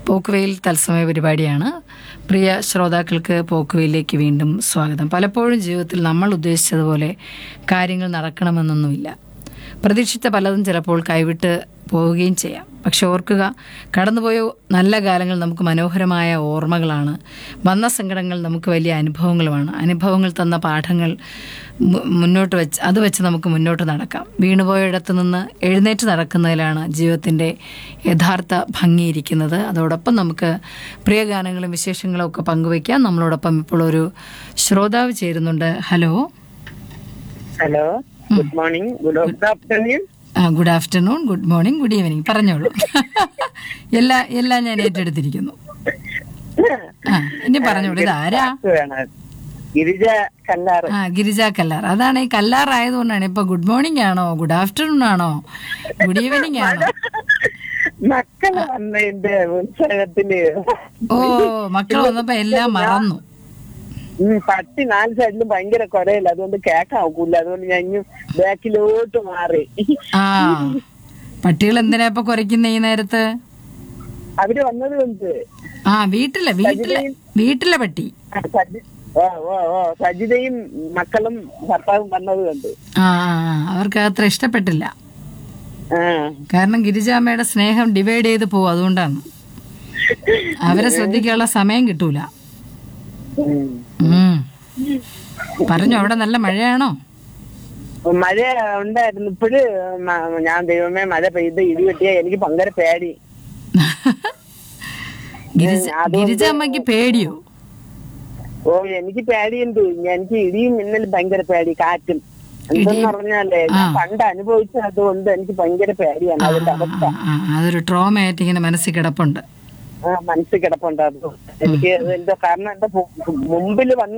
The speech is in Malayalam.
പോക്കുവെയിൽ തത്സമയ പരിപാടിയാണ്. പ്രിയ ശ്രോതാക്കൾക്ക് പോക്കുവെയിലേക്ക് വീണ്ടും സ്വാഗതം. പലപ്പോഴും ജീവിതത്തിൽ നമ്മൾ ഉദ്ദേശിച്ചതുപോലെ കാര്യങ്ങൾ നടക്കണമെന്നൊന്നുമില്ല. പ്രതീക്ഷിച്ച പലതും ചിലപ്പോൾ കൈവിട്ട് പോവുകയും ചെയ്യാം. പക്ഷെ ഓർക്കുക, കടന്നുപോയ നല്ല കാലങ്ങൾ നമുക്ക് മനോഹരമായ ഓർമ്മകളാണ്. വന്ന സങ്കടങ്ങൾ നമുക്ക് വലിയ അനുഭവങ്ങളുമാണ്. അനുഭവങ്ങൾ തന്ന പാഠങ്ങൾ മുന്നോട്ട് വെച്ച് നമുക്ക് മുന്നോട്ട് നടക്കാം. വീണുപോയിടത്തു നിന്ന് എഴുന്നേറ്റ് നടക്കുന്നതിലാണ് ജീവിതത്തിൻ്റെ യഥാർത്ഥ ഭംഗിയിരിക്കുന്നത്. അതോടൊപ്പം നമുക്ക് പ്രിയ ഗാനങ്ങളും വിശേഷങ്ങളും ഒക്കെ പങ്കുവയ്ക്കാം. നമ്മളോടൊപ്പം ഇപ്പോൾ ഒരു ശ്രോതാവ് ചേരുന്നുണ്ട്. Hello. Hello, good morning, good afternoon. Good afternoon, good morning, good evening. പറഞ്ഞോളൂ. എല്ലാം ഞാൻ ഏറ്റെടുത്തിരിക്കുന്നു. ഇനി പറഞ്ഞോളൂ. ഇതാരാ? ഗിരിജ കല്ലാർ. ഗിരിജ കല്ലാർ. അതാണ് ഈ കല്ലാർ ആയതുകൊണ്ടാണ്. ഇപ്പൊ ഗുഡ് മോർണിംഗ് ആണോ, ഗുഡ് ആഫ്റ്റർനൂൺ ആണോ, ഗുഡ് ഈവനിങ് ആണോ? മക്കള് വന്നതിന്റെ ഉത്സവത്തില് മക്കൾ വന്നപ്പോ എല്ലാം മറന്നു. പട്ടി 4 സൈഡിലും ഭയങ്കര കൊരയില്ല, അതുകൊണ്ട് കേക്കാവൂല. അതുകൊണ്ട് ഞാൻ ബാക്കിലോട്ട് മാറി. പട്ടികൾ എന്തിനാ ഇപ്പൊ കുറയ്ക്കുന്ന ഈ നേരത്ത്? അവര് വന്നത് കൊണ്ട്. വീട്ടിലെ പട്ടി. സജിതയും മക്കളും ഭർത്താവും വന്നത് കൊണ്ട് അവർക്ക് അത്ര ഇഷ്ടപ്പെട്ടില്ല. കാരണം ഗിരിജാമ്മയുടെ സ്നേഹം ഡിവൈഡ് ചെയ്ത് പോവും. അതുകൊണ്ടാണ് അവരെ ശ്രദ്ധിക്കാനുള്ള സമയം കിട്ടൂല. പറഞ്ഞു. അവിടെ നല്ല മഴയാണോ? മഴ ഉണ്ടായിരുന്നു. ഇപ്പോഴ് ഞാൻ ദൈവമേ മഴ പെയ്ത് ഇടിവെട്ടിയ എനിക്ക് ഭയങ്കര പേടി. ഗിരിജാമ്മക്ക് പേടിയോ? എനിക്ക് പേടിയുണ്ട്. എനിക്ക് ഇടിയും മിന്നലും ഭയങ്കര പേടി, കാറ്റും. എന്തെന്ന് പറഞ്ഞാലേ ഞാൻ പണ്ട് അനുഭവിച്ചതുകൊണ്ട് എനിക്ക് ഭയങ്കര പേടിയാണ് അതിന്റെ അവസ്ഥ. അതൊരു ട്രോമയായിട്ട് ഇങ്ങനെ മനസ്സിൽ കിടപ്പുണ്ട്. മനസ്സിൽ കിടപ്പുണ്ടായിരുന്നു എനിക്ക്. എന്തോ കാരണം എന്റെ മുമ്പിൽ വന്ന്